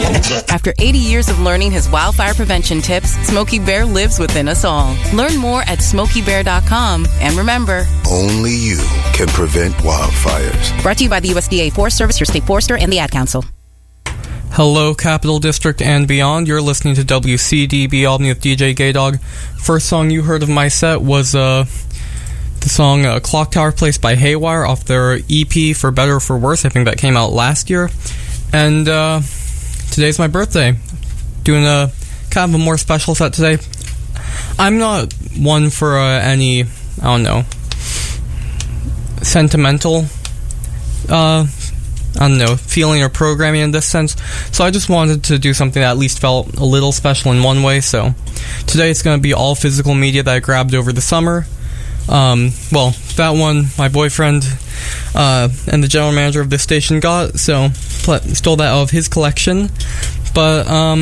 After 80 years of learning his wildfire prevention tips, Smokey Bear lives within us all. Learn more at SmokeyBear.com. And remember, only you can prevent wildfires. Brought to you by the USDA Forest Service, your state forester, and the Ad Council. Hello, Capital District and beyond. You're listening to WCDB Albany with DJ Gaydog. First song you heard of my set was the song Clock Tower Place by Haywire off their EP For Better or For Worse. I think that came out last year. And today's my birthday. Doing a kind of a more special set today. I'm not one for any, I don't know, sentimental feeling or programming in this sense. So I just wanted to do something that at least felt a little special in one way. So today it's going to be all physical media that I grabbed over the summer. That one my boyfriend and the general manager of this station got, so stole that out of his collection. But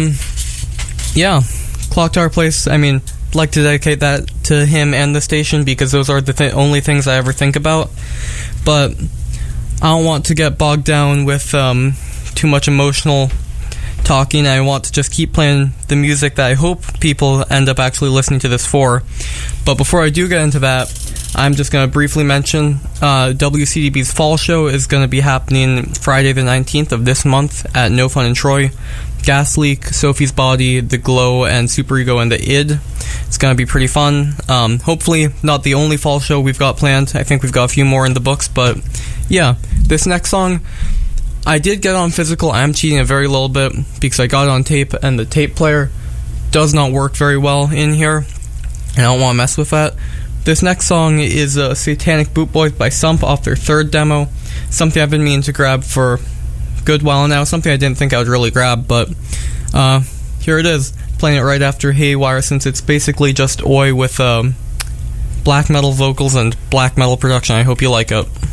Clock Tower Place, I mean, I'd like to dedicate that to him and the station because those are the only things I ever think about. But I don't want to get bogged down with too much emotional talking. I want to just keep playing the music that I hope people end up actually listening to this for. But before I do get into that, I'm just going to briefly mention WCDB's fall show is going to be happening Friday the 19th of this month at No Fun in Troy. Gas Leak, Sophie's Body, The Glow, and Super Ego and the Id. It's going to be pretty fun. Hopefully not the only fall show we've got planned. I think we've got a few more in the books, but yeah, this next song I did get on physical. I'm cheating a very little bit because I got it on tape and the tape player does not work very well in here and I don't want to mess with that. This next song is Satanic Boot Boys by Sump off their third demo. Something I've been meaning to grab for a good while now. Something I didn't think I would really grab, but here it is. Playing it right after Haywire since it's basically just Oi with black metal vocals and black metal production. I hope you like it.